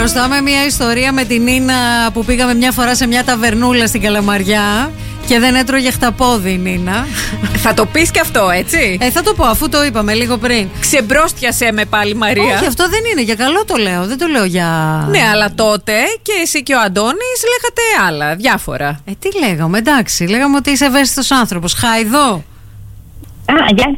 Χρωστάμε μια ιστορία με την Νίνα που πήγαμε μια φορά σε μια ταβερνούλα στην Καλαμαριά και δεν έτρωγε χταπόδι η Νίνα. Θα το πεις και αυτό, έτσι? Θα το πω, αφού το είπαμε λίγο πριν. Ξεμπρόστιασέ με πάλι, Μαρία. Όχι, αυτό δεν είναι, για καλό το λέω. Δεν το λέω για... Ναι, αλλά τότε και εσύ και ο Αντώνης λέγατε άλλα, διάφορα. Τι λέγαμε, εντάξει. Λέγαμε ότι είσαι ευαίσθητος άνθρωπος. Χαϊδό. Γεια